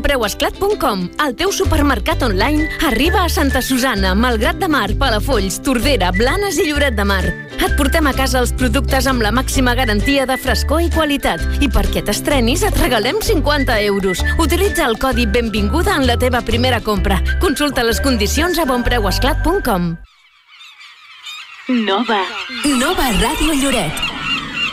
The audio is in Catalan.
bonpreuesclat.com. El teu supermercat online arriba a Santa Susanna, Malgrat de Mar, Palafolls, Tordera, Blanes i Lloret de Mar. Et portem a casa els productes amb la màxima garantia de frescor i qualitat. I perquè t'estrenis et regalem 50 euros. Utilitza el codi Benvinguda en la teva primera compra. Consulta les condicions a bonpreuesclat.com. Nova Ràdio Lloret.